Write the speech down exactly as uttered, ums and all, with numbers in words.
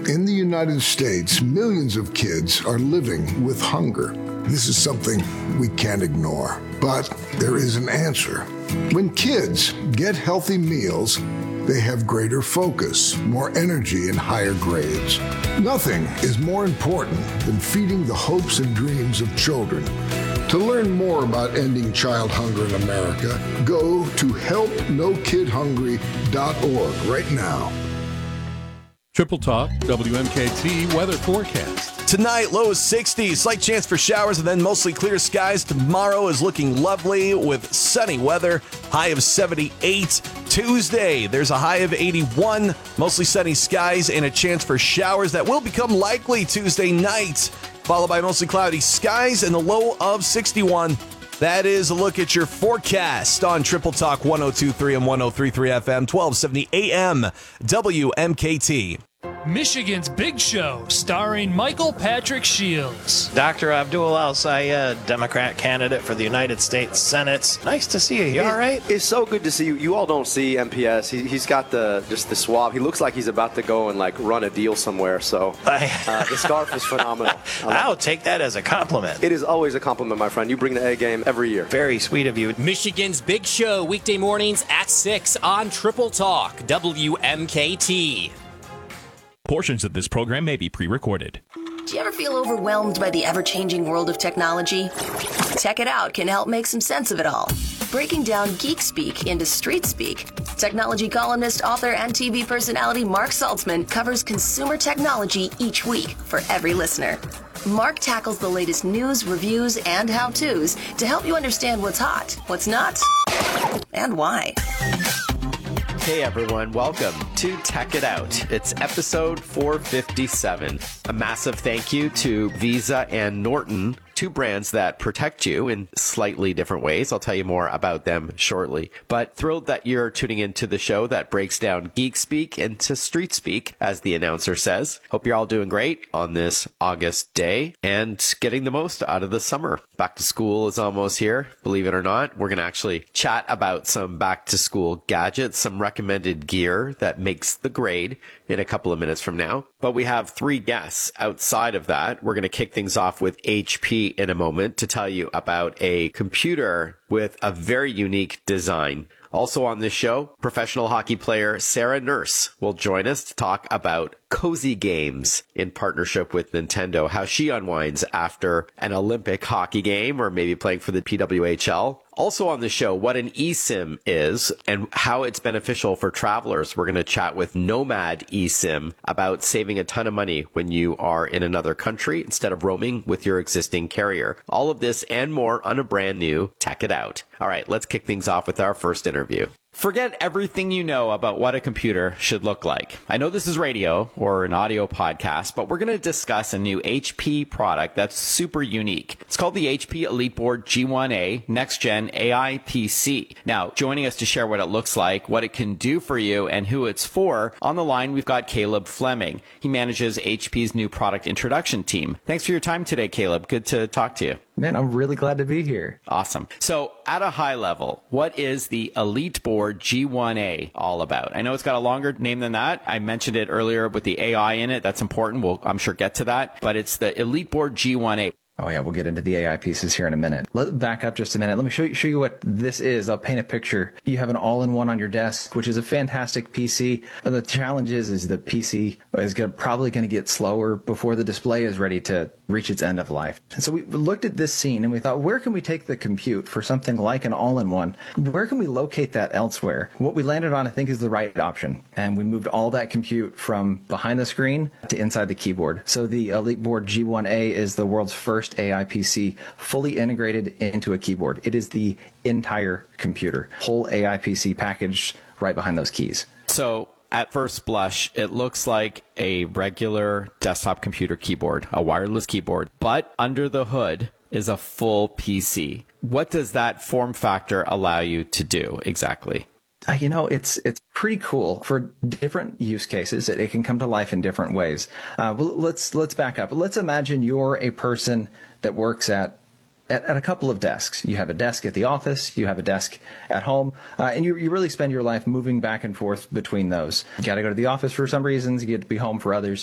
In the United States, millions of kids are living with hunger. This is something we can't ignore. But there is an answer. When kids get healthy meals, they have greater focus, more energy, and higher grades. Nothing is more important than feeding the hopes and dreams of children. To learn more about ending child hunger in America, go to help no kid hungry dot org right now. Triple Talk, W M K T weather forecast. Tonight, low is sixty, slight chance for showers, and then mostly clear skies. Tomorrow is looking lovely with sunny weather, high of seventy-eight. Tuesday, there's a high of eighty-one, mostly sunny skies, and a chance for showers that will become likely Tuesday night, followed by mostly cloudy skies and a low of sixty-one. That is a look at your forecast on Triple Talk one oh two point three and one oh three point three F M, twelve seventy A M, W M K T. Michigan's Big Show, starring Michael Patrick Shields. Doctor Abdul Al-Sayed, Democrat candidate for the United States Senate. Nice to see you. You all right? It's so good to see you. You all don't see M P S. He, he's got the just the swab. He looks like he's about to go and like run a deal somewhere. So uh, the scarf is phenomenal. I'll take that as a compliment. It is always a compliment, my friend. You bring the A game every year. Very sweet of you. Michigan's Big Show, weekday mornings at six on Triple Talk, W M K T. Portions of this program may be pre-recorded. Do you ever feel overwhelmed by the ever-changing world of technology? Tech It Out can help make some sense of it all. Breaking down geek speak into street speak, technology columnist, author, and T V personality Mark Saltzman covers consumer technology each week for every listener. Mark tackles the latest news, reviews, and how-tos to help you understand what's hot, what's not, and why. Hey everyone, welcome to Tech It Out. It's episode four fifty-seven. A massive thank you to Visa and Norton, two brands that protect you in slightly different ways. I'll tell you more about them shortly. But thrilled that you're tuning into the show that breaks down geek speak into street speak, as the announcer says. Hope you're all doing great on this August day and getting the most out of the summer. Back to school is almost here, believe it or not. We're going to actually chat about some back to school gadgets, some recommended gear that makes the grade in a couple of minutes from now. But we have three guests outside of that. We're going to kick things off with H P in a moment to tell you about a computer with a very unique design. Also on this show, professional hockey player Sarah Nurse will join us to talk about Cozy Games in partnership with Nintendo, how she unwinds after an Olympic hockey game or maybe playing for the P W H L. Also on the show, what an eSIM is and how it's beneficial for travelers. We're going to chat with Nomad eSIM about saving a ton of money when you are in another country instead of roaming with your existing carrier. All of this and more on a brand new Tech It Out. All right, let's kick things off with our first interview. Forget everything you know about what a computer should look like. I know this is radio or an audio podcast, but we're going to discuss a new H P product that's super unique. It's called the H P EliteBoard G one A Next Gen A I P C. Now, joining us to share what it looks like, what it can do for you, and who it's for, on the line we've got Caleb Fleming. He manages H P's new product introduction team. Thanks for your time today, Caleb. Good to talk to you. Man, I'm really glad to be here. Awesome. So at a high level, what is the EliteBoard G one A all about? I know it's got a longer name than that. I mentioned it earlier with the A I in it. That's important. We'll, I'm sure, get to that. But it's the EliteBoard G one A. Oh yeah, we'll get into the A I pieces here in a minute. Let's back up just a minute. Let me show you, show you what this is. I'll paint a picture. You have an all-in-one on your desk, which is a fantastic P C. The challenge is, is the P C is gonna, probably going to get slower before the display is ready to reach its end of life. And so we looked at this scene and we thought, where can we take the compute for something like an all-in-one? Where can we locate that elsewhere? What we landed on, I think, is the right option. And we moved all that compute from behind the screen to inside the keyboard. So the EliteBoard G one A is the world's first A I P C fully integrated into a keyboard. It is the entire computer, whole A I P C packaged right behind those keys. So at first blush, it looks like a regular desktop computer keyboard, a wireless keyboard, but under the hood is a full P C. What does that form factor allow you to do exactly? Uh, you know, it's it's pretty cool for different use cases. It, it can come to life in different ways. Uh, well, let's let's back up. Let's imagine you're a person that works at, at at a couple of desks. You have a desk at the office, you have a desk at home, uh, and you you really spend your life moving back and forth between those. You got to go to the office for some reasons, you get to be home for others.